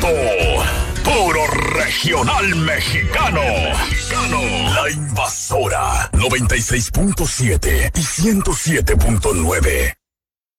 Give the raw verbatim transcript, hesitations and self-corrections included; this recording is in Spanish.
Vallenato, puro regional mexicano. Mexicano. La Invasora, noventa y seis punto siete y ciento siete punto nueve.